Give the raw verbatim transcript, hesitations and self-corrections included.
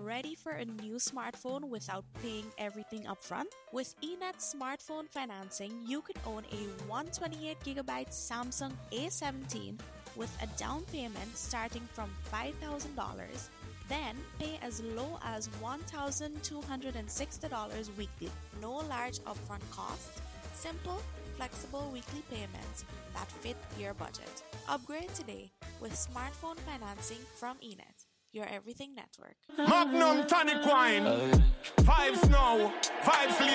ready for a new smartphone without paying everything upfront? With eNett smartphone financing, you can own a one hundred twenty-eight gigabyte Samsung A seventeen with a down payment starting from five thousand dollars. Then pay as low as one thousand two hundred sixty dollars weekly. No large upfront cost. Simple, flexible weekly payments that fit your budget. Upgrade today with smartphone financing from eNett, your everything network. Magnum tonic wine. Five snow, five sleep.